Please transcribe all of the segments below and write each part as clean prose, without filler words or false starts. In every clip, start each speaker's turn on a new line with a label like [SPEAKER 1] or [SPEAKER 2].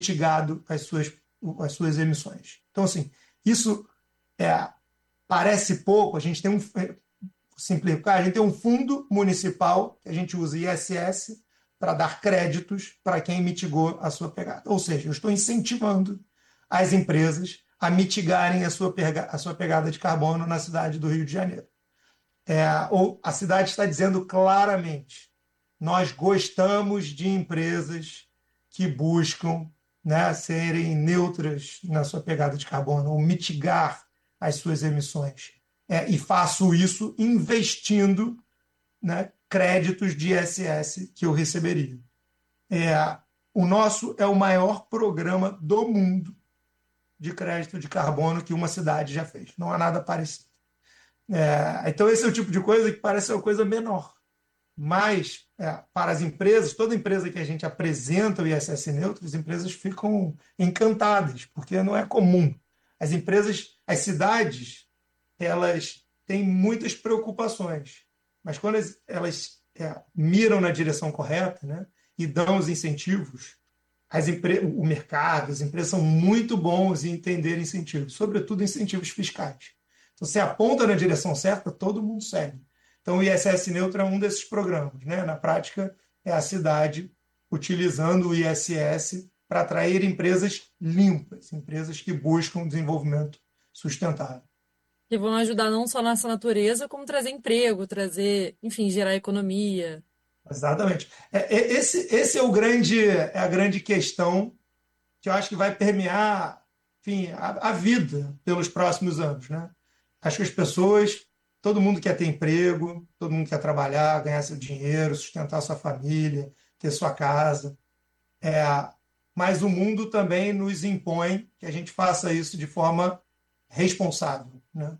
[SPEAKER 1] mitigado as suas emissões. Então, assim, isso parece pouco. A gente tem simplificar, a gente tem um fundo municipal que a gente usa ISS para dar créditos para quem mitigou a sua pegada. Ou seja, eu estou incentivando as empresas a mitigarem a sua pegada de carbono na cidade do Rio de Janeiro. Ou a cidade está dizendo claramente: nós gostamos de empresas que buscam, né, serem neutras na sua pegada de carbono, ou mitigar as suas emissões. E faço isso investindo, né, créditos de ISS que eu receberia. O nosso é o maior programa do mundo de crédito de carbono que uma cidade já fez. Não há nada parecido. Então, esse é o tipo de coisa que parece uma coisa menor. Mas, para as empresas, toda empresa que a gente apresenta o ISS neutro, as empresas ficam encantadas, porque não é comum. As cidades, elas têm muitas preocupações, mas quando elas miram na direção correta, né, e dão os incentivos, o mercado, as empresas são muito bons em entender incentivos, sobretudo incentivos fiscais. Então, você aponta na direção certa, todo mundo segue. Então, o ISS Neutro é um desses programas, né? Na prática, é a cidade utilizando o ISS para atrair empresas limpas, empresas que buscam desenvolvimento sustentável.
[SPEAKER 2] Que vão ajudar não só nessa natureza, como trazer emprego, trazer, enfim, gerar economia.
[SPEAKER 1] Exatamente. Esse é a grande questão que eu acho que vai permear, enfim, a vida pelos próximos anos, né? Acho que as pessoas, todo mundo quer ter emprego, todo mundo quer trabalhar, ganhar seu dinheiro, sustentar sua família, ter sua casa. É, mas o mundo também nos impõe que a gente faça isso de forma responsável, né?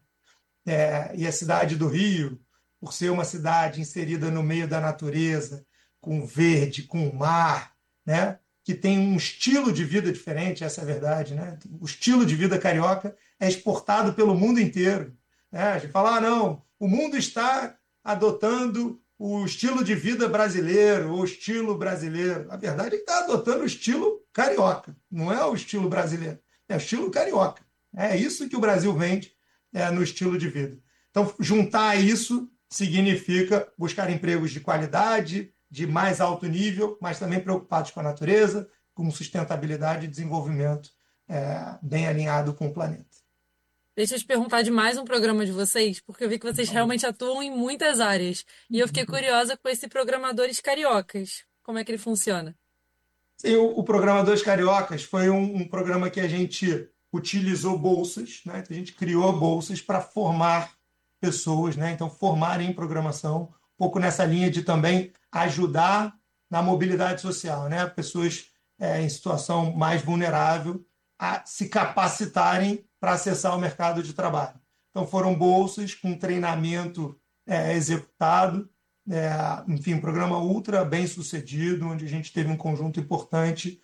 [SPEAKER 1] E a cidade do Rio, por ser uma cidade inserida no meio da natureza, com verde, com mar, né? Que tem um estilo de vida diferente, essa é a verdade, né? O estilo de vida carioca é exportado pelo mundo inteiro, né? A gente fala, não, o mundo está adotando o estilo de vida brasileiro, o estilo brasileiro. A verdade é que está adotando o estilo carioca, não é o estilo brasileiro, é o estilo carioca. É isso que o Brasil vende no estilo de vida. Então, juntar isso significa buscar empregos de qualidade, de mais alto nível, mas também preocupados com a natureza, com sustentabilidade e desenvolvimento bem alinhado com o planeta.
[SPEAKER 2] Deixa eu te perguntar de mais um programa de vocês, porque eu vi que vocês realmente atuam em muitas áreas. E eu fiquei curiosa com esse Programadores Cariocas. Como é que ele funciona?
[SPEAKER 1] Sim, o programa Dois Cariocas foi um programa que a gente utilizou bolsas, né? Então, a gente criou bolsas para formar pessoas, né? Então, formar em programação, um pouco nessa linha de também ajudar na mobilidade social, né? Pessoas em situação mais vulnerável a se capacitarem para acessar o mercado de trabalho. Então, foram bolsas com treinamento executado, enfim, um programa ultra bem sucedido, onde a gente teve um conjunto importante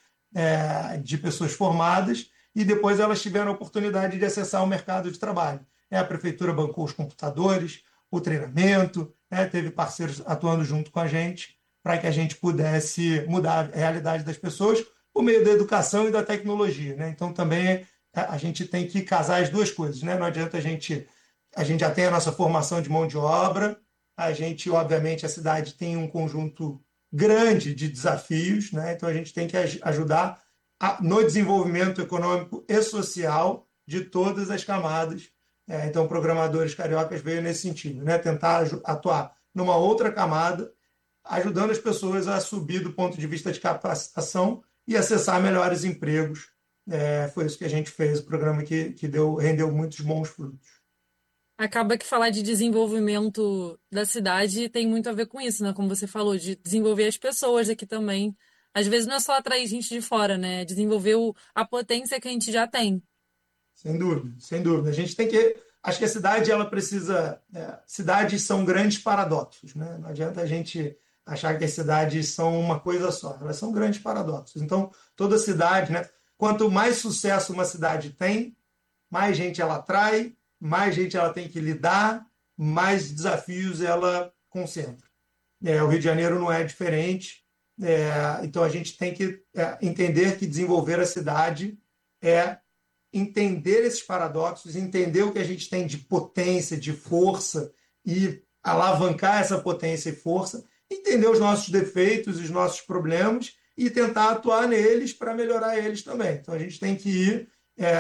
[SPEAKER 1] de pessoas formadas e depois elas tiveram a oportunidade de acessar o mercado de trabalho. A prefeitura bancou os computadores, o treinamento, teve parceiros atuando junto com a gente para que a gente pudesse mudar a realidade das pessoas por meio da educação e da tecnologia, né? Então também a gente tem que casar as duas coisas, né? Não adianta a gente já tem a nossa formação de mão de obra, a gente, obviamente, a cidade tem um conjunto grande de desafios, né? Então a gente tem que ajudar no desenvolvimento econômico e social de todas as camadas. Então, Programadores Cariocas veio nesse sentido, né? Tentar atuar numa outra camada, ajudando as pessoas a subir do ponto de vista de capacitação e acessar melhores empregos. Foi isso que a gente fez, o programa que rendeu muitos bons frutos.
[SPEAKER 2] Acaba que falar de desenvolvimento da cidade tem muito a ver com isso, né? Como você falou, de desenvolver as pessoas aqui também. Às vezes não é só atrair gente de fora, né? Desenvolver a potência que a gente já tem.
[SPEAKER 1] Sem dúvida, sem dúvida. A gente tem que. Acho que a cidade ela precisa. Cidades são grandes paradoxos, né? Não adianta a gente achar que as cidades são uma coisa só. Elas são grandes paradoxos. Então, toda cidade, né? Quanto mais sucesso uma cidade tem, mais gente ela atrai, mais gente ela tem que lidar, mais desafios ela concentra. O Rio de Janeiro não é diferente. Então, a gente tem que entender que desenvolver a cidade é entender esses paradoxos, entender o que a gente tem de potência, de força e alavancar essa potência e força, entender os nossos defeitos, os nossos problemas e tentar atuar neles para melhorar eles também. Então, a gente tem que ir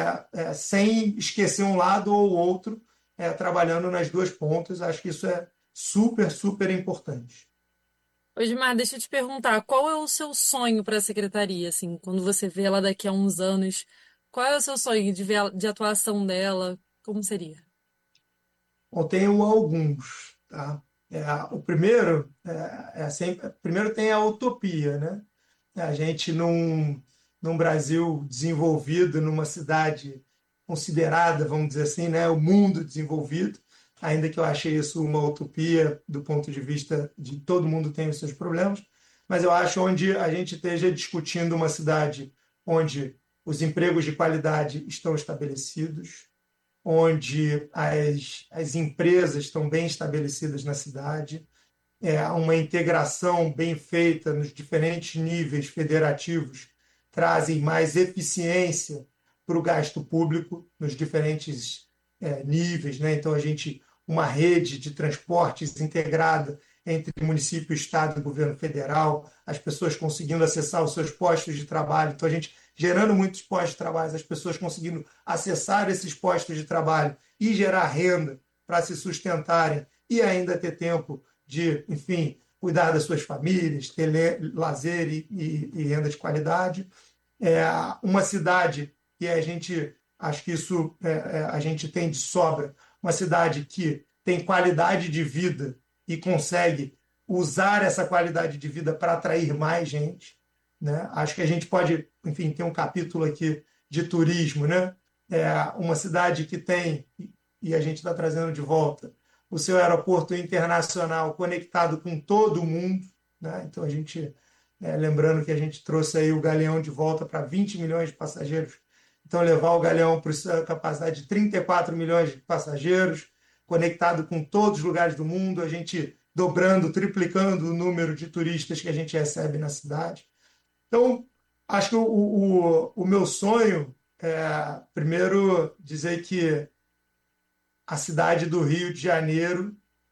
[SPEAKER 1] sem esquecer um lado ou outro, trabalhando nas duas pontas. Acho que isso é super, super importante.
[SPEAKER 2] Osmar, deixa eu te perguntar, qual é o seu sonho para a secretaria, assim, quando você vê ela daqui a uns anos, qual é o seu sonho de ver de atuação dela? Como seria?
[SPEAKER 1] Bom, tenho alguns, tá? O primeiro sempre, primeiro tem a utopia, né? A gente num Brasil desenvolvido, numa cidade considerada, vamos dizer assim, né, o mundo desenvolvido, ainda que eu achei isso uma utopia do ponto de vista de todo mundo tem os seus problemas, mas eu acho onde a gente esteja discutindo uma cidade onde os empregos de qualidade estão estabelecidos, onde as empresas estão bem estabelecidas na cidade, uma integração bem feita nos diferentes níveis federativos trazem mais eficiência para o gasto público nos diferentes níveis, né? Então, uma rede de transportes integrada entre município, estado e governo federal, as pessoas conseguindo acessar os seus postos de trabalho. Então, a gente gerando muitos postos de trabalho, as pessoas conseguindo acessar esses postos de trabalho e gerar renda para se sustentarem e ainda ter tempo de, enfim, cuidar das suas famílias, ter lazer e renda de qualidade. Uma cidade que acho que isso a gente tem de sobra, uma cidade que tem qualidade de vida e consegue usar essa qualidade de vida para atrair mais gente, né? Acho que a gente pode, enfim, ter um capítulo aqui de turismo, né? Uma cidade que tem, e a gente está trazendo de volta, o seu aeroporto internacional conectado com todo mundo, né? Então, lembrando que a gente trouxe aí o Galeão de volta para 20 milhões de passageiros, então levar o Galeão para a capacidade de 34 milhões de passageiros, conectado com todos os lugares do mundo, a gente dobrando, triplicando o número de turistas que a gente recebe na cidade. Então, acho que o meu sonho é, primeiro, dizer que a cidade do Rio de Janeiro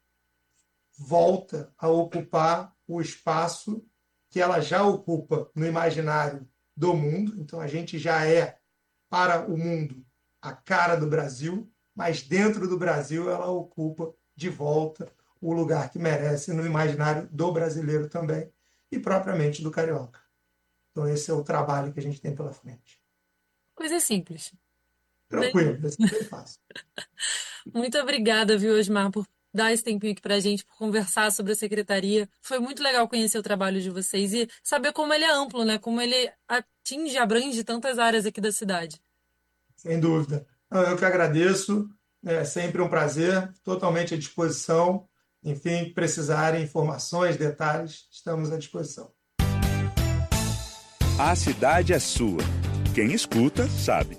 [SPEAKER 1] volta a ocupar o espaço que ela já ocupa no imaginário do mundo. Então, a gente já é, para o mundo, a cara do Brasil, mas dentro do Brasil ela ocupa de volta o lugar que merece no imaginário do brasileiro também e propriamente do carioca. Então, esse é o trabalho que a gente tem pela frente.
[SPEAKER 2] Coisa simples.
[SPEAKER 1] Tranquilo, vai ser bem fácil.
[SPEAKER 2] Muito obrigada, viu, Osmar, por dar esse tempinho aqui pra gente, por conversar sobre a secretaria. Foi muito legal conhecer o trabalho de vocês e saber como ele é amplo, né? Como ele atinge, abrange tantas áreas aqui da cidade.
[SPEAKER 1] Sem dúvida. Eu que agradeço, é sempre um prazer, totalmente à disposição. Enfim, precisarem informações, detalhes, estamos à disposição.
[SPEAKER 3] A cidade é sua. Quem escuta, sabe.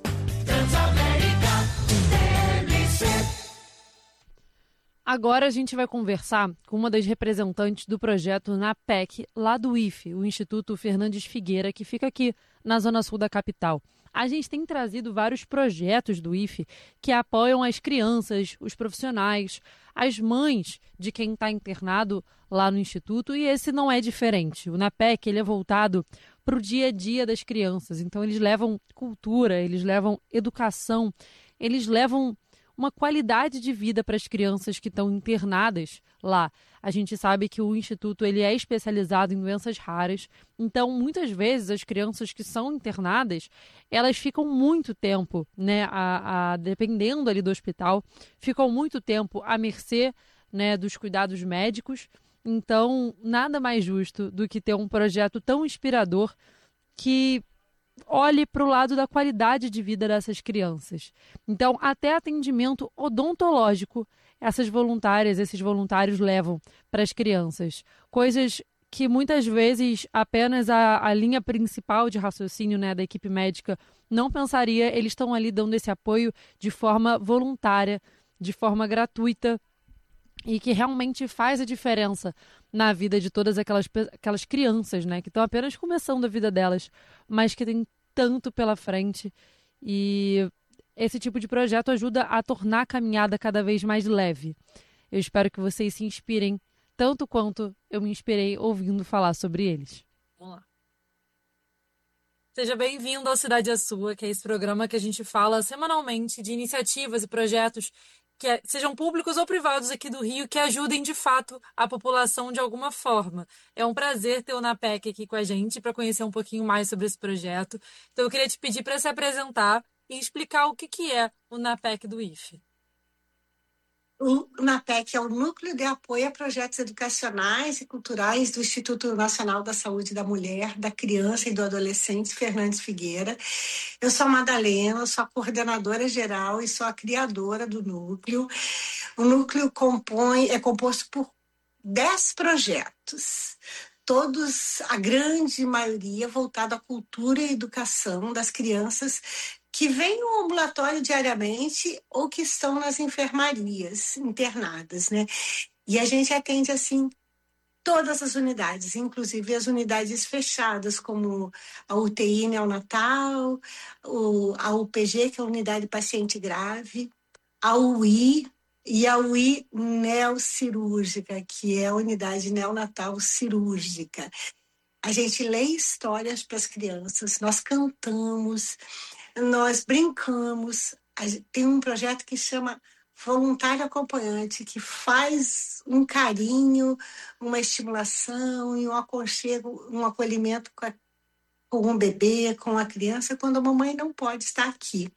[SPEAKER 2] Agora a gente vai conversar com uma das representantes do projeto NAPEC, lá do IFE, o Instituto Fernandes Figueira, que fica aqui na zona sul da capital. A gente tem trazido vários projetos do IFE que apoiam as crianças, os profissionais, as mães de quem está internado lá no Instituto, e esse não é diferente. O NAPEC ele é voltado para o dia a dia das crianças, então eles levam cultura, eles levam educação, eles levam uma qualidade de vida para as crianças que estão internadas lá. A gente sabe que o Instituto ele é especializado em doenças raras, então muitas vezes as crianças que são internadas, elas ficam muito tempo, né, dependendo ali do hospital, ficam muito tempo à mercê, né, dos cuidados médicos. Então, nada mais justo do que ter um projeto tão inspirador que olhe para o lado da qualidade de vida dessas crianças. Então, até atendimento odontológico, essas voluntárias, esses voluntários levam para as crianças. Coisas que muitas vezes apenas a linha principal de raciocínio, né, da equipe médica não pensaria, eles estão ali dando esse apoio de forma voluntária, de forma gratuita. e que realmente faz a diferença na vida de todas aquelas crianças, né, que estão apenas começando a vida delas, mas que tem tanto pela frente. E esse tipo de projeto ajuda a tornar a caminhada cada vez mais leve. Eu espero que vocês se inspirem tanto quanto eu me inspirei ouvindo falar sobre eles. Vamos lá. Seja bem-vindo ao Cidade é Sua, que é esse programa que a gente fala semanalmente de iniciativas e projetos que sejam públicos ou privados aqui do Rio, que ajudem de fato a população de alguma forma. É um prazer ter o NAPEC aqui com a gente para conhecer um pouquinho mais sobre esse projeto. Então eu queria te pedir para se apresentar e explicar o que é o NAPEC do IFE.
[SPEAKER 4] O NAPEC é o Núcleo de Apoio a Projetos Educacionais e Culturais do Instituto Nacional da Saúde da Mulher, da Criança e do Adolescente Fernandes Figueira. Eu sou a Madalena, sou a coordenadora geral e sou a criadora do núcleo. O núcleo é composto por 10 projetos, todos, a grande maioria, voltado à cultura e educação das crianças que vêm no ambulatório diariamente ou que estão nas enfermarias internadas, né? E a gente atende, assim, todas as unidades, inclusive as unidades fechadas, como a UTI neonatal, a UPG, que é a Unidade de Paciente Grave, a UI e a UI neocirúrgica, que é a Unidade Neonatal Cirúrgica. A gente lê histórias para as crianças, nós cantamos, nós brincamos. Tem um projeto que chama Voluntário Acompanhante, que faz um carinho, uma estimulação e um aconchego, um acolhimento com um bebê, com a criança, quando a mamãe não pode estar aqui.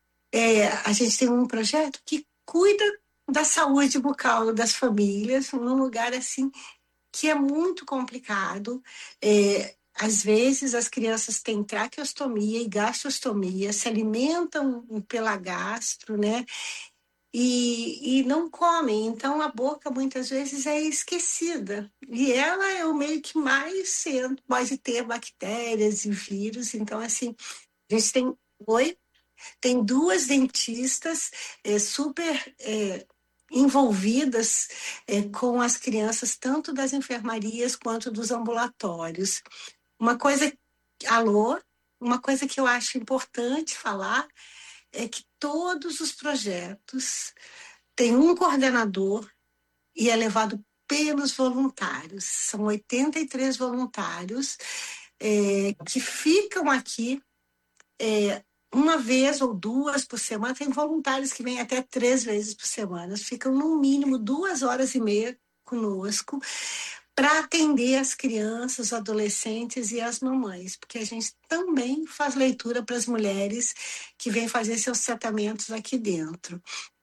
[SPEAKER 4] A gente tem um projeto que cuida da saúde bucal das famílias, num lugar assim que é muito complicado. Às vezes as crianças têm traqueostomia e gastrostomia, se alimentam pela gastro, né? E não comem, então a boca muitas vezes é esquecida. E ela é o meio que mais cedo pode ter bactérias e vírus. Então, assim, a gente tem 2 dentistas super envolvidas com as crianças, tanto das enfermarias quanto dos ambulatórios. Uma coisa que eu acho importante falar é que todos os projetos têm um coordenador e é levado pelos voluntários. São 83 voluntários que ficam aqui uma vez ou 2 por semana. Tem voluntários que vêm até 3 vezes por semana. Ficam no mínimo 2h30 conosco para atender as crianças, os adolescentes e as mamães, porque a gente também faz leitura para as mulheres que vêm fazer seus tratamentos aqui dentro.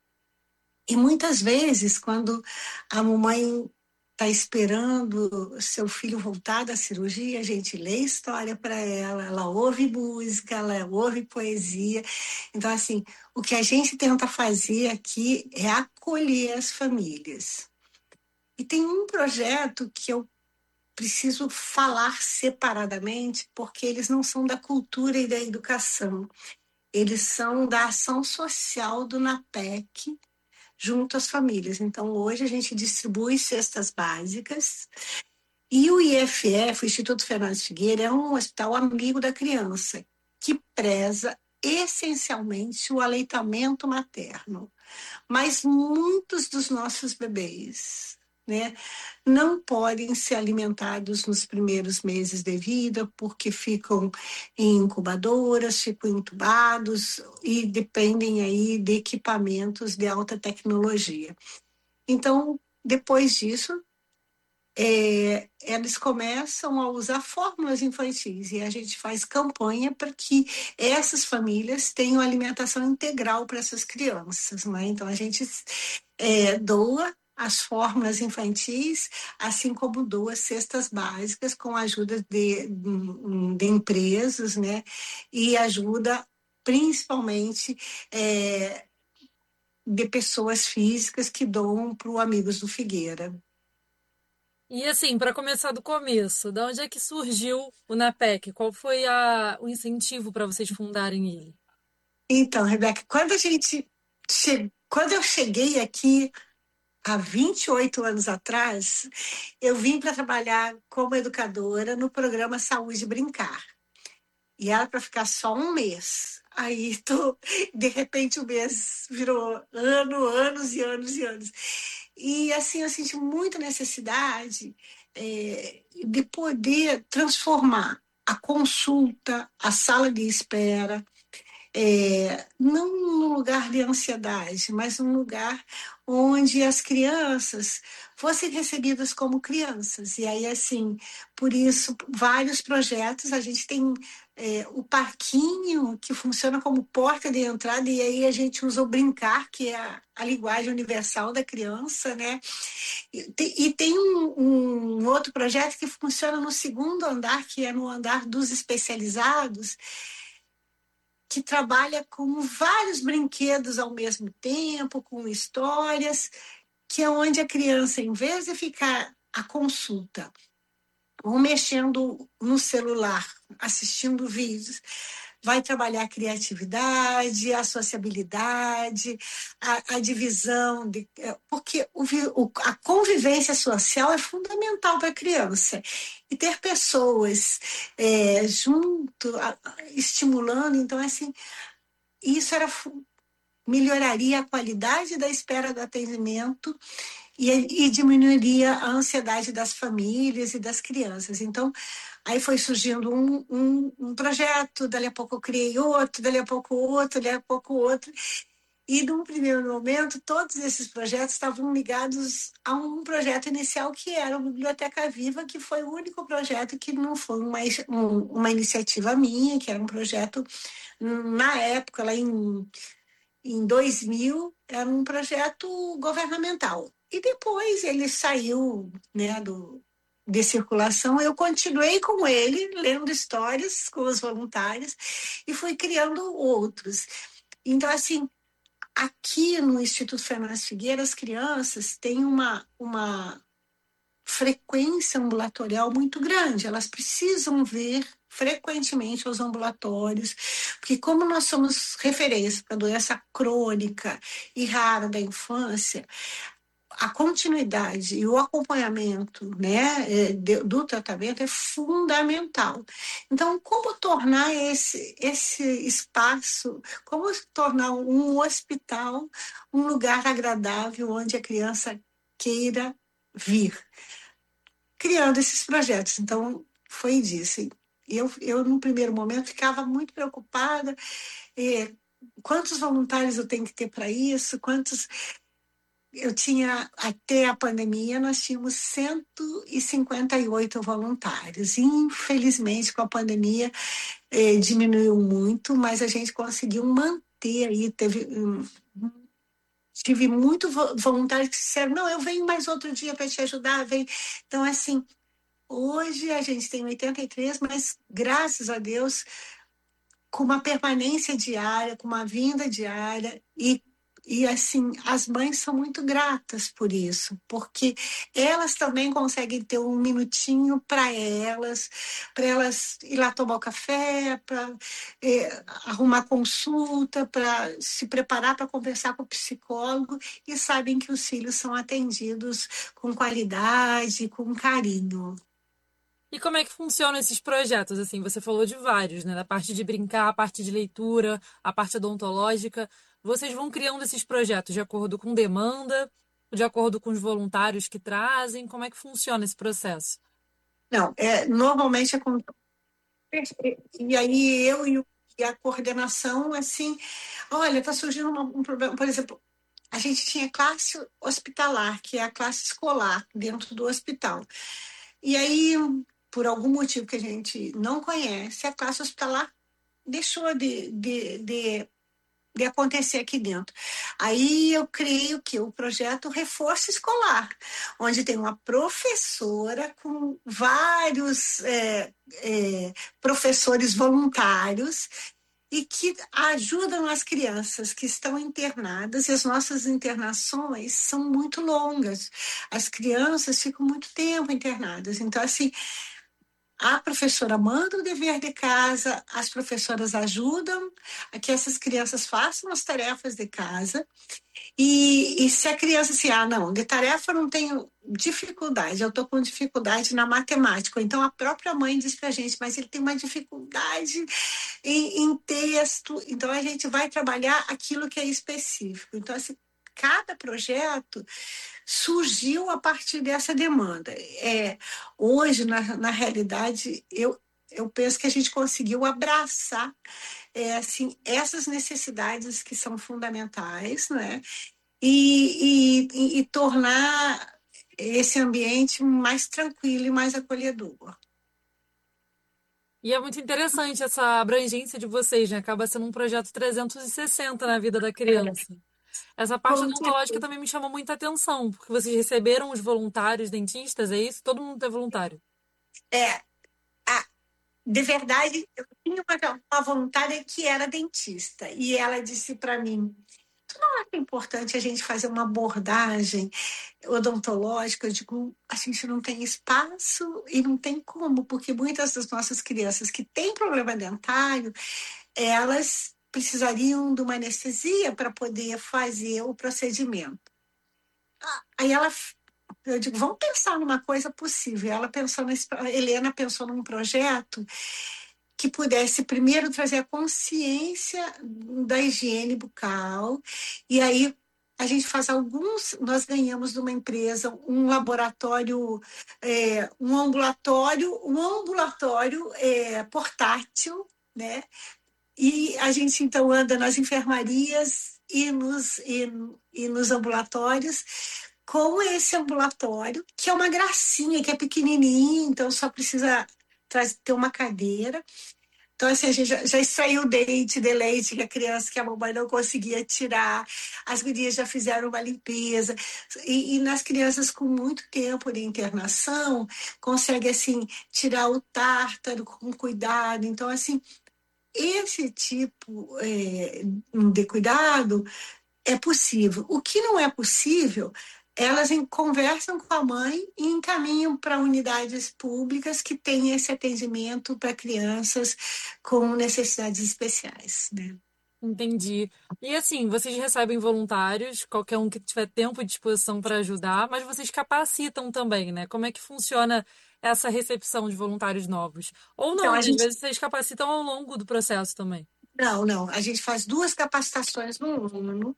[SPEAKER 4] E muitas vezes, quando a mamãe está esperando seu filho voltar da cirurgia, a gente lê história para ela ouve música, ela ouve poesia. Então, assim, o que a gente tenta fazer aqui é acolher as famílias. E tem um projeto que eu preciso falar separadamente, porque eles não são da cultura e da educação. Eles são da ação social do NAPEC, junto às famílias. Então, hoje a gente distribui cestas básicas e o IFF, o Instituto Fernandes Figueira, é um hospital amigo da criança, que preza essencialmente o aleitamento materno. Mas muitos dos nossos bebês, né, não podem ser alimentados nos primeiros meses de vida porque ficam em incubadoras, ficam entubados e dependem aí de equipamentos de alta tecnologia. Então, depois disso, eles começam a usar fórmulas infantis e a gente faz campanha para que essas famílias tenham alimentação integral para essas crianças, né? Então, a gente doa as fórmulas infantis, assim como 2 cestas básicas com a ajuda de empresas, né? E ajuda principalmente de pessoas físicas que doam para o Amigos do Figueira.
[SPEAKER 2] E assim, para começar do começo, de onde é que surgiu o NAPEC? Qual foi o incentivo para vocês fundarem ele?
[SPEAKER 4] Então, Rebeca, quando eu cheguei aqui, há 28 anos atrás, eu vim para trabalhar como educadora no programa Saúde Brincar. E era para ficar só um mês. Aí, de repente, o mês virou anos e anos e anos. E, assim, eu senti muita necessidade de poder transformar a consulta, a sala de espera, não num lugar de ansiedade, mas num lugar onde as crianças fossem recebidas como crianças. E aí, assim, por isso, vários projetos, a gente tem o parquinho, que funciona como porta de entrada, e aí a gente usa o brincar, que é a linguagem universal da criança, né? E tem um outro projeto que funciona no segundo andar, que é no andar dos especializados, que trabalha com vários brinquedos ao mesmo tempo, com histórias, que é onde a criança, em vez de ficar à consulta ou mexendo no celular, assistindo vídeos, vai trabalhar a criatividade, a sociabilidade, a divisão, porque a convivência social é fundamental para a criança. E ter pessoas junto, estimulando, então, assim, isso melhoraria a qualidade da espera do atendimento e diminuiria a ansiedade das famílias e das crianças. Então, aí foi surgindo um projeto, dali a pouco eu criei outro, dali a pouco outro, dali a pouco outro. E, num primeiro momento, todos esses projetos estavam ligados a um projeto inicial que era a Biblioteca Viva, que foi o único projeto que não foi uma iniciativa minha, que era um projeto, na época, lá em 2000, era um projeto governamental. E depois ele saiu, né, de circulação. Eu continuei com ele, lendo histórias com os voluntários e fui criando outros. Então, assim, aqui no Instituto Fernandes Figueira, as crianças têm uma frequência ambulatorial muito grande. Elas precisam vir frequentemente aos ambulatórios, porque como nós somos referência para doença crônica e rara da infância, a continuidade e o acompanhamento, né, do tratamento é fundamental. Então, como tornar esse espaço, como tornar um hospital um lugar agradável onde a criança queira vir? Criando esses projetos. Então, foi disso. Eu no primeiro momento, ficava muito preocupada. Quantos voluntários eu tenho que ter para isso? Eu tinha, até a pandemia, nós tínhamos 158 voluntários. Infelizmente, com a pandemia, diminuiu muito, mas a gente conseguiu manter aí. Tive muitos voluntários que disseram, não, eu venho mais outro dia para te ajudar. Venho. Então, assim, hoje a gente tem 83, mas, graças a Deus, com uma permanência diária, com uma vinda diária e assim, as mães são muito gratas por isso, porque elas também conseguem ter um minutinho para elas ir lá tomar o café, para arrumar consulta, para se preparar para conversar com o psicólogo, e sabem que os filhos são atendidos com qualidade, com carinho.
[SPEAKER 2] E como é que funcionam esses projetos? Assim, você falou de vários, né? Da parte de brincar, a parte de leitura, a parte odontológica. Vocês vão criando esses projetos de acordo com demanda, de acordo com os voluntários que trazem? Como é que funciona esse processo?
[SPEAKER 4] Não, normalmente e aí eu e a coordenação, assim, olha, está surgindo um problema, por exemplo, a gente tinha classe hospitalar, que é a classe escolar dentro do hospital. E aí, por algum motivo que a gente não conhece, a classe hospitalar deixou de acontecer aqui dentro. Aí eu criei o projeto Reforço Escolar, onde tem uma professora com vários professores voluntários e que ajudam as crianças que estão internadas, e as nossas internações são muito longas. As crianças ficam muito tempo internadas. Então, assim, a professora manda o dever de casa, as professoras ajudam a que essas crianças façam as tarefas de casa. E se a criança assim, não, de tarefa eu não tenho dificuldade, eu estou com dificuldade na matemática. Então a própria mãe diz para a gente, mas ele tem uma dificuldade em texto. Então a gente vai trabalhar aquilo que é específico. Então, assim, cada projeto surgiu a partir dessa demanda. Hoje, na realidade, eu penso que a gente conseguiu abraçar assim, essas necessidades que são fundamentais, né? E tornar esse ambiente mais tranquilo e mais acolhedor.
[SPEAKER 2] E é muito interessante essa abrangência de vocês, né? Acaba sendo um projeto 360 na vida da criança. Essa parte odontológica também me chamou muita atenção, porque vocês receberam os voluntários dentistas, é isso? Todo mundo é voluntário.
[SPEAKER 4] De verdade, eu tinha uma voluntária que era dentista, e ela disse para mim, tu não acha importante a gente fazer uma abordagem odontológica? Eu digo, a gente não tem espaço e não tem como, porque muitas das nossas crianças que têm problema dentário, elas precisariam de uma anestesia para poder fazer o procedimento. Aí eu digo, vamos pensar numa coisa possível. A Helena pensou num projeto que pudesse primeiro trazer a consciência da higiene bucal, e aí a gente faz nós ganhamos de uma empresa um laboratório, um ambulatório portátil, né? E a gente então anda nas enfermarias e nos ambulatórios com esse ambulatório, que é uma gracinha, que é pequenininho, então só precisa ter uma cadeira. Então, assim, a gente já extraiu o dente de leite que a criança, que a mamãe não conseguia tirar. As gurias já fizeram uma limpeza. E nas crianças com muito tempo de internação, consegue, assim, tirar o tártaro com cuidado. Então, assim, esse tipo de cuidado é possível. O que não é possível, elas conversam com a mãe e encaminham para unidades públicas que têm esse atendimento para crianças com necessidades especiais, né?
[SPEAKER 2] Entendi. E assim, vocês recebem voluntários, qualquer um que tiver tempo e disposição para ajudar, mas vocês capacitam também, né? Como é que funciona essa recepção de voluntários novos? Ou
[SPEAKER 4] Então,
[SPEAKER 2] não, às vezes vocês capacitam ao longo do processo também.
[SPEAKER 4] Não. A gente faz 2 capacitações no ano.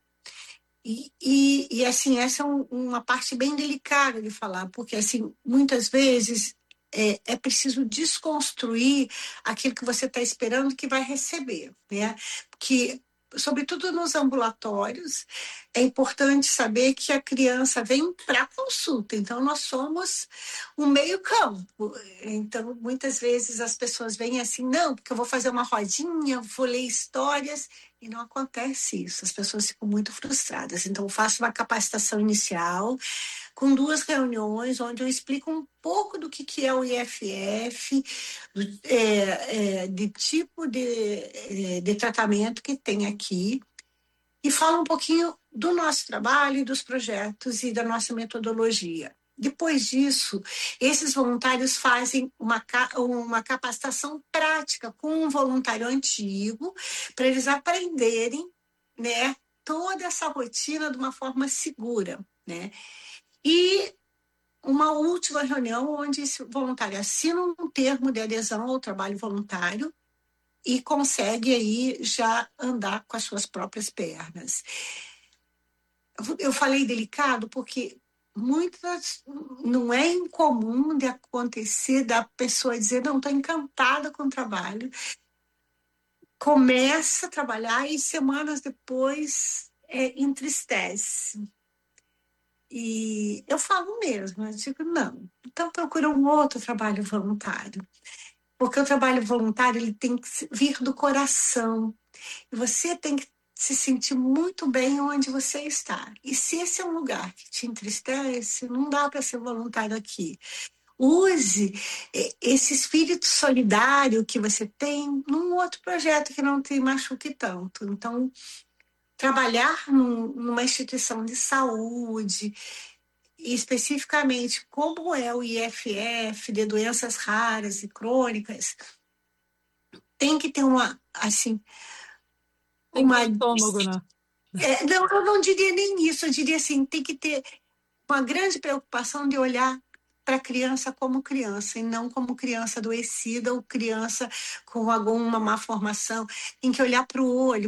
[SPEAKER 4] E assim, essa é uma parte bem delicada de falar, porque assim, muitas vezes é preciso desconstruir aquilo que você está esperando que vai receber, né? Porque, sobretudo nos ambulatórios, é importante saber que a criança vem para a consulta, então nós somos um meio-campo. Então, muitas vezes as pessoas vêm assim, não, porque eu vou fazer uma rodinha, vou ler histórias, e não acontece isso, as pessoas ficam muito frustradas. Então, eu faço uma capacitação inicial, com 2 reuniões, onde eu explico um pouco do que é o IFF, de tipo de tratamento que tem aqui, e falo um pouquinho do nosso trabalho, dos projetos e da nossa metodologia. Depois disso, esses voluntários fazem uma capacitação prática com um voluntário antigo, para eles aprenderem, né, toda essa rotina de uma forma segura, né? E uma última reunião onde esse voluntário assina um termo de adesão ao trabalho voluntário e consegue aí já andar com as suas próprias pernas. Eu falei delicado porque não é incomum de acontecer da pessoa dizer, não, estou encantada com o trabalho, começa a trabalhar e semanas depois entristece. E eu falo mesmo, eu digo, não, então procura um outro trabalho voluntário. Porque o trabalho voluntário ele tem que vir do coração. E você tem que se sentir muito bem onde você está. E se esse é um lugar que te entristece, não dá para ser voluntário aqui. Use esse espírito solidário que você tem num outro projeto que não te machuque tanto. Então, trabalhar numa instituição de saúde, e especificamente como é o IFF de doenças raras e crônicas, tem que ter assim,
[SPEAKER 2] Tem que ter estômago, né?
[SPEAKER 4] Não, eu não diria nem isso, eu diria assim, tem que ter uma grande preocupação de olhar para a criança como criança, e não como criança adoecida ou criança com alguma má formação. Tem que olhar para o olho,